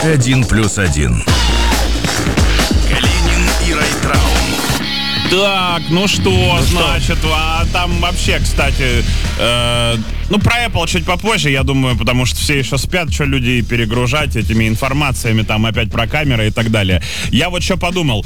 1+1. Калинин и Райтрау. Так, ну что, значит, а там вообще, кстати, про Apple чуть попозже, я думаю, потому что все еще спят, что люди перегружать этими информациями, там опять про камеры и так далее. Я вот что подумал,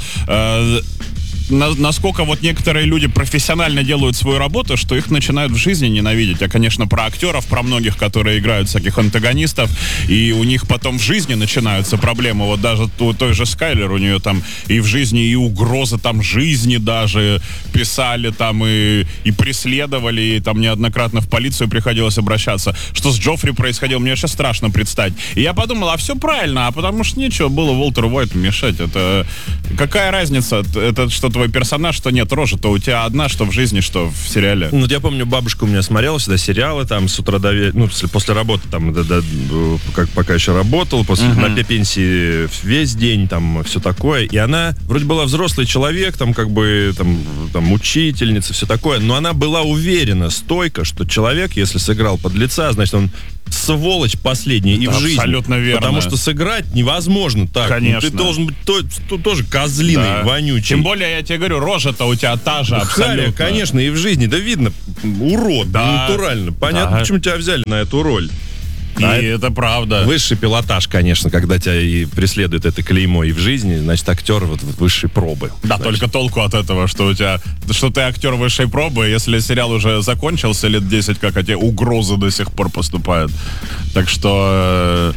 насколько вот некоторые люди профессионально делают свою работу, что их начинают в жизни ненавидеть. Я, конечно, про актеров, про многих, которые играют всяких антагонистов, и у них потом в жизни начинаются проблемы. Вот даже у той же Скайлер, у нее там и в жизни, и угрозы там жизни даже писали там, и преследовали, и там неоднократно в полицию приходилось обращаться. Что с Джоффри происходило, мне сейчас страшно представить. И я подумал, а все правильно, а потому что нечего было Уолтеру Уайту мешать. Это какая разница? Это что твой персонаж, что нет, рожа-то у тебя одна, что в жизни, что в сериале. Ну, я помню, бабушка у меня смотрела всегда сериалы, там, с утра до вечера, после работы, там, как пока еще работал, на пенсии весь день, там, все такое, и она вроде была взрослый человек, там, как бы, там, учительница, все такое, но она была уверена, стойко, что человек, если сыграл подлеца, значит, он сволочь последний и в жизни. Абсолютно верно. Потому что сыграть невозможно так. Конечно. Ты должен быть тоже козлиный, вонючий. Тем более, я тебе говорю, рожа-то у тебя та же абсолютно. Харя, конечно, и в жизни. Да видно, урод, натурально. Понятно, почему тебя взяли на эту роль. И это правда. Высший пилотаж, конечно, когда тебя и преследует это клеймо и в жизни, значит, актер вот высшей пробы. Да, значит. Только толку от этого, что ты актер высшей пробы, если сериал уже закончился лет 10, как эти угрозы до сих пор поступают. Так что,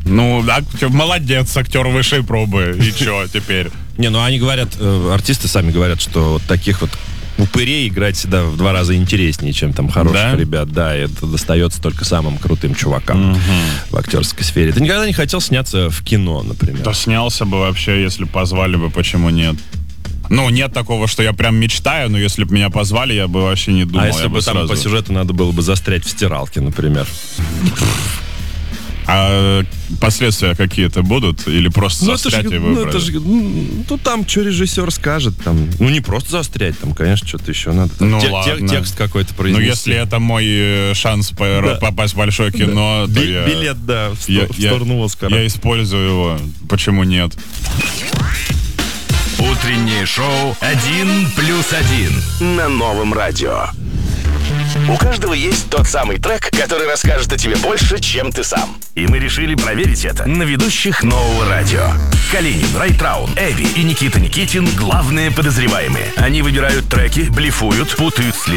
молодец, актер высшей пробы. И что теперь? Не, они говорят, артисты сами говорят, что вот таких вот упырей играть всегда в 2 раза интереснее, чем там хороших ребят. Да, это достается только самым крутым чувакам в актерской сфере. Ты никогда не хотел сняться в кино, например? Да снялся бы вообще, если позвали бы, почему нет? Нет такого, что я прям мечтаю, но если бы меня позвали, я бы вообще не думал. А если бы там по сюжету надо было бы застрять в стиралке, например? А последствия какие-то будут? Или просто застрять и выбрать? Там что режиссер скажет. Там, не просто застрять, там, конечно, что-то еще надо. Ладно. Текст какой-то произнести. Если это мой шанс попасть в большое кино, то билет, в сторону Оскара. Я использую его. Почему нет? Утреннее шоу «1+1» на Новом радио. У каждого есть тот самый трек, который расскажет о тебе больше, чем ты сам. И мы решили проверить это на ведущих Нового радио. Калинин, Райтраун, Эви и Никита Никитин — главные подозреваемые. Они выбирают треки, блефуют, путают следы.